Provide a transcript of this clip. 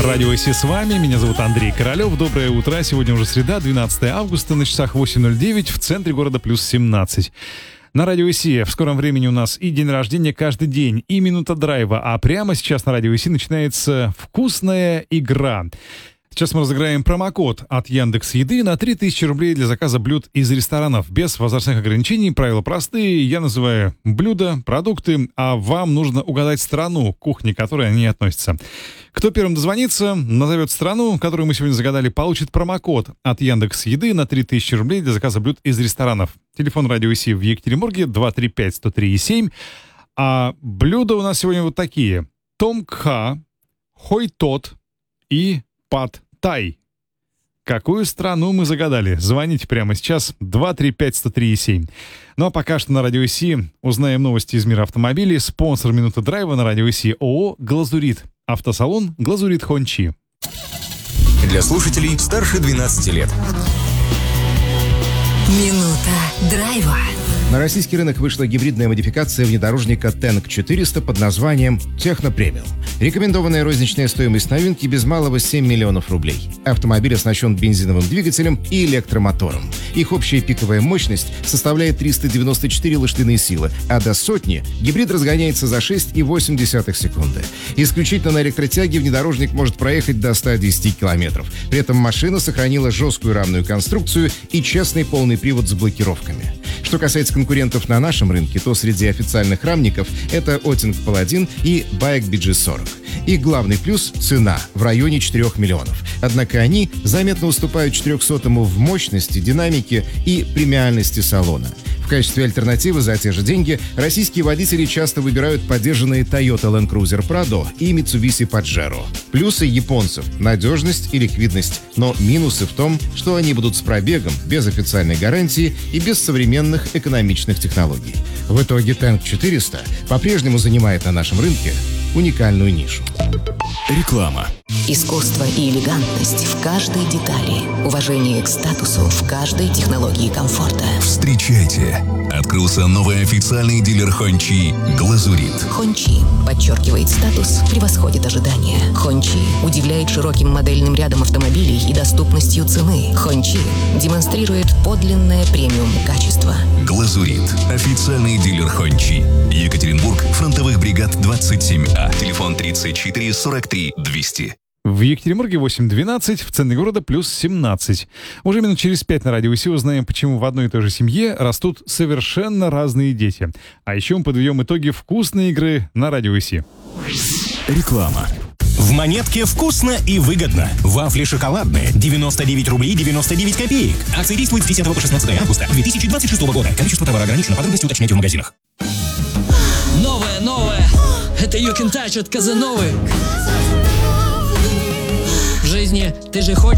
Радио ИС с вами. Меня зовут Андрей Королёв. Доброе утро. Сегодня уже среда, 12 августа, на часах 8:09, в центре города плюс 17. На Радио ИС в скором времени у нас и день рождения каждый день, и минута драйва. А прямо сейчас на Радио ИС начинается вкусная игра. Сейчас мы разыграем промокод от Яндекс.Еды на 3000 рублей для заказа блюд из ресторанов. Без возрастных ограничений, правила простые. Я называю блюда, продукты, а вам нужно угадать страну, к кухне которой они относятся. Кто первым дозвонится, назовет страну, которую мы сегодня загадали, получит промокод от Яндекс.Еды на 3000 рублей для заказа блюд из ресторанов. Телефон Радио ИС в Екатеринбурге 235-103-7. А блюда у нас сегодня вот такие. Том Кха, Хой Тот и Пад Тай. Какую страну мы загадали? Звоните прямо сейчас 235-103-7. Ну а пока что на Радио ИС узнаем новости из мира автомобилей. Спонсор «Минуты драйва» на Радио ИС ООО «Глазурит». Автосалон «Глазурит Хончи». Для слушателей старше 12 лет. Минута драйва. На российский рынок вышла гибридная модификация внедорожника Tank 400 под названием Техно Премиум. Рекомендованная розничная стоимость новинки без малого 7 миллионов рублей. Автомобиль оснащен бензиновым двигателем и электромотором. Их общая пиковая мощность составляет 394 лошадиные силы, а до сотни гибрид разгоняется за 6,8 секунды. Исключительно на электротяге внедорожник может проехать до 110 километров. При этом машина сохранила жесткую рамную конструкцию и честный полный привод с блокировками. Что касается конкурентов на нашем рынке, то среди официальных рамников это Otting Paladin и Bike BG40. Их главный плюс – цена в районе 4 миллионов. Однако они заметно уступают 400-му в мощности, динамике и премиальности салона. В качестве альтернативы за те же деньги российские водители часто выбирают поддержанные Toyota Land Cruiser Prado и Mitsubishi Pajero. Плюсы японцев – надежность и ликвидность, но минусы в том, что они будут с пробегом, без официальной гарантии и без современных экономичных технологий. В итоге Tank 400 по-прежнему занимает на нашем рынке уникальную нишу. Реклама. Искусство и элегантность в каждой детали. Уважение к статусу в каждой технологии комфорта. Встречайте! Открылся новый официальный дилер Хончи «Глазурит». Хончи подчеркивает статус, превосходит ожидания. Хончи удивляет широким модельным рядом автомобилей и доступностью цены. Хончи демонстрирует подлинное премиум качество. «Глазурит» – официальный дилер Хончи. Екатеринбург, фронтовых бригад 27А. Телефон 34 43 200. В Екатеринбурге 8:12, в центре города плюс 17. Уже минут через 5 на Радио ИС узнаем, почему в одной и той же семье растут совершенно разные дети. А еще мы подведем итоги вкусной игры на Радио ИС. Реклама. В Монетке вкусно и выгодно. Вафли шоколадные 99 рублей 99 копеек. Акция действует с 10 по 16 августа 2026 года. Количество товара ограничено. Подробности уточняйте в магазинах. Новое. Это You Can Touch от Казановы. В жизни ты же хочешь